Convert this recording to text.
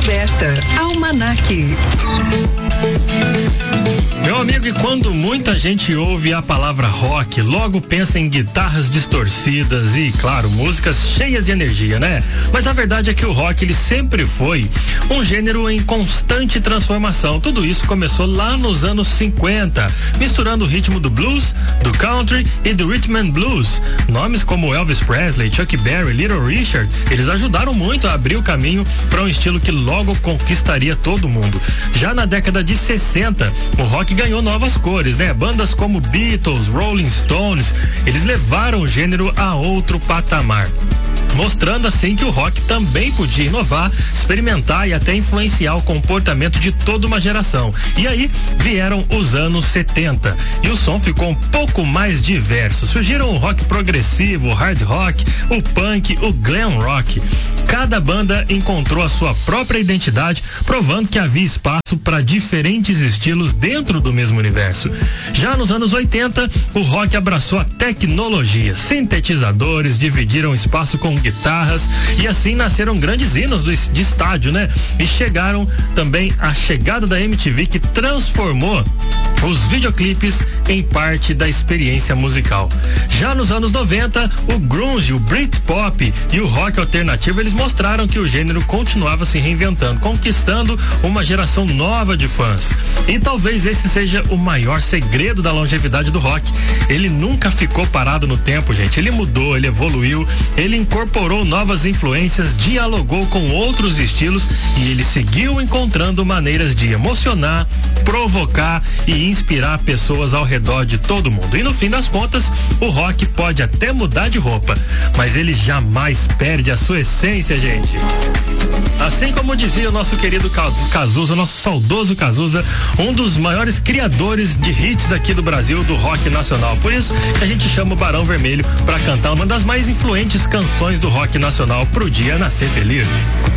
aberta. Almanac. Meu amigo, e quando muita gente ouve a palavra rock, logo pensa em guitarras distorcidas e, claro, músicas cheias de energia, né? Mas a verdade é que o rock, ele sempre foi um gênero em constante transformação. Tudo isso começou lá nos anos 50, misturando o ritmo do blues, do country e do rhythm and blues. Nomes como Elvis Presley, Chuck Berry, Little Richard, eles ajudaram muito a abrir o caminho para um estilo que logo conquistaria todo mundo. Já na década de 60, o rock ganhou novas cores, né? Bandas como Beatles, Rolling Stones, eles levaram o gênero a outro patamar, mostrando assim que o rock também podia inovar, experimentar e até influenciar o comportamento de toda uma geração. E aí vieram os anos 70 e o som ficou um pouco mais diverso. Surgiram o rock progressivo, o hard rock, o punk, o glam rock. Cada banda encontrou a sua própria identidade, provando que havia espaço para diferentes estilos dentro do mesmo universo. Já nos anos 80, o rock abraçou a tecnologia. Sintetizadores dividiram espaço com guitarras e assim nasceram grandes hinos de estádio, né? E chegaram também a chegada da MTV, que transformou os videoclipes em parte da experiência musical. Já nos anos 90, o grunge, o Britpop e o rock alternativo, eles mostraram que o gênero continuava se reinventando, conquistando uma geração nova de fãs. E talvez esse seja o maior segredo da longevidade do rock. Ele nunca ficou parado no tempo, gente. Ele mudou, ele evoluiu, ele incorporou novas influências, dialogou com outros estilos e ele seguiu encontrando maneiras de emocionar, provocar e inspirar pessoas ao redor de todo mundo. E no fim das contas, o rock pode até mudar de roupa, mas ele jamais perde a sua essência, gente. Assim como dizia o nosso querido Cazuza, nosso saudoso Cazuza, um dos maiores criadores de hits aqui do Brasil, do rock nacional. Por isso que a gente chama o Barão Vermelho para cantar uma das mais influentes canções do rock nacional pro dia nascer feliz.